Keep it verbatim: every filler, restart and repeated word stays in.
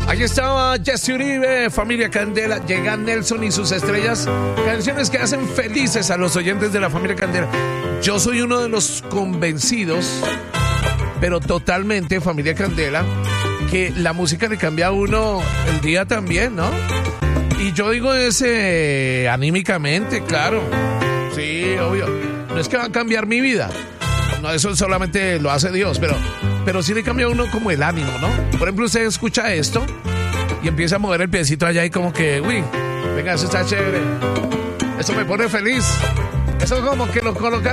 Ahí estaba Jesse Uribe, Familia Candela, llega Nelson y sus estrellas, canciones que hacen felices a los oyentes de la Familia Candela. Yo soy uno de los convencidos, pero totalmente, Familia Candela, que la música le cambia a uno el día también, ¿no? Y yo digo ese anímicamente, claro. Sí, obvio. No es que va a cambiar mi vida. No, eso solamente lo hace Dios, pero, pero sí le cambia a uno como el ánimo, ¿no? Por ejemplo, usted escucha esto y empieza a mover el piecito allá y como que, uy, venga, eso está chévere. Eso me pone feliz. Eso es como que lo colocan